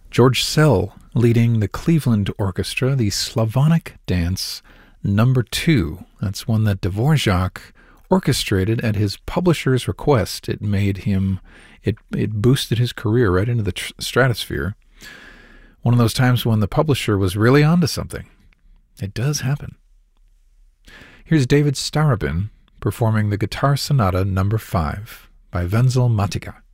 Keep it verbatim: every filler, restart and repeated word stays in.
George Szell leading the Cleveland Orchestra, the Slavonic Dance Number Two. That's one that Dvorak orchestrated at his publisher's request. It made him, it, it boosted his career right into the tr- stratosphere. One of those times when the publisher was really onto something. It does happen. Here's David Starobin performing the Guitar Sonata Number Five by Wenzel Matica.